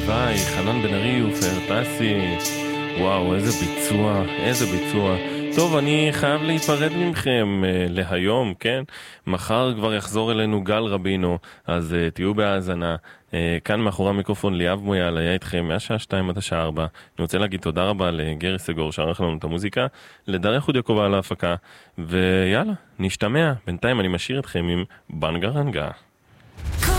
הלוואי, חנן בן ארי ופרטסי. וואו, איזה ביצוע, איזה ביצוע. טוב, אני חייב להיפרד מכם להיום, כן? מחר כבר יחזור אלינו גל רבינו, אז תהיו בהאזנה. כאן מאחורי המיקרופון ליאב מויאל היה איתכם מהשעה 2 עד השעה 4. אני רוצה להגיד תודה רבה לגרי סגור שערך לנו את המוזיקה, לדרך חודיוקובה על ההפקה, ויאללה, נשתמע. בינתיים אני משאיר אתכם עם בנגה רנגה.